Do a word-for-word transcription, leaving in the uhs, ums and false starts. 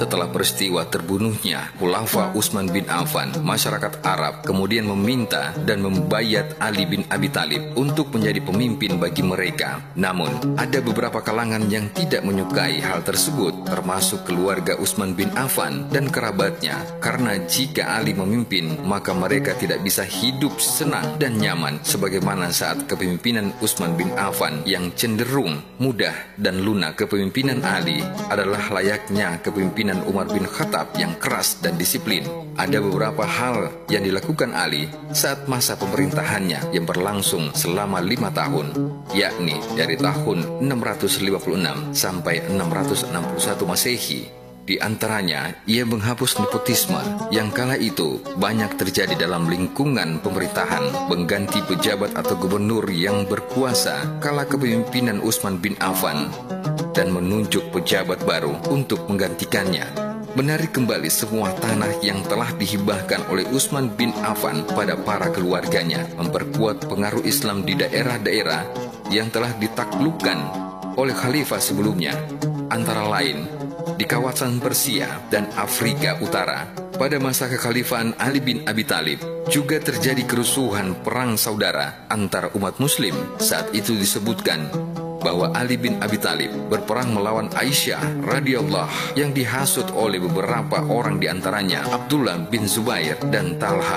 Setelah peristiwa terbunuhnya Khulafa Utsman bin Affan, masyarakat Arab kemudian meminta dan membayat Ali bin Abi Thalib untuk menjadi pemimpin bagi mereka. Namun, ada beberapa kalangan yang tidak menyukai hal tersebut, termasuk keluarga Utsman bin Affan dan kerabatnya, karena jika Ali memimpin, maka mereka tidak bisa hidup senang dan nyaman sebagaimana saat kepemimpinan Utsman bin Affan yang cenderung mudah dan lunak. Kepemimpinan Ali adalah layaknya kepemimpinan Umar bin Khattab yang keras dan disiplin. Ada beberapa hal yang dilakukan Ali saat masa pemerintahannya yang berlangsung selama lima tahun, yakni dari tahun enam ratus lima puluh enam sampai enam ratus enam puluh satu Masehi. Di antaranya, ia menghapus nepotisme yang kala itu banyak terjadi dalam lingkungan pemerintahan, mengganti pejabat atau gubernur yang berkuasa kala kepemimpinan Utsman bin Affan, dan menunjuk pejabat baru untuk menggantikannya. Menarik kembali semua tanah yang telah dihibahkan oleh Utsman bin Affan pada para keluarganya, memperkuat pengaruh Islam di daerah-daerah yang telah ditaklukkan oleh khalifah sebelumnya, antara lain di kawasan Persia dan Afrika Utara. Pada masa kekhalifahan Ali bin Abi Thalib juga terjadi kerusuhan perang saudara antara umat muslim. Saat itu disebutkan bahwa Ali bin Abi Thalib berperang melawan Aisyah radhiyallahu yang dihasut oleh beberapa orang, diantaranya Abdullah bin Zubair dan Talha.